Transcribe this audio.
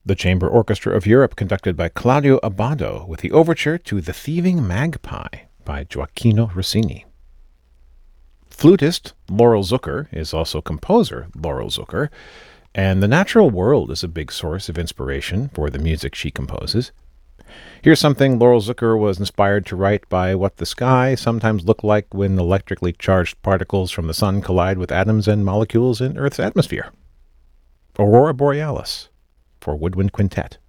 The Chamber Orchestra of Europe, conducted by Claudio Abbado, with the overture to The Thieving Magpie by Gioacchino Rossini. Flutist Laurel Zucker is also composer Laurel Zucker, and the natural world is a big source of inspiration for the music she composes. Here's something Laurel Zucker was inspired to write by what the sky sometimes looked like when electrically charged particles from the sun collide with atoms and molecules in Earth's atmosphere. Aurora Borealis for Woodwind Quintet.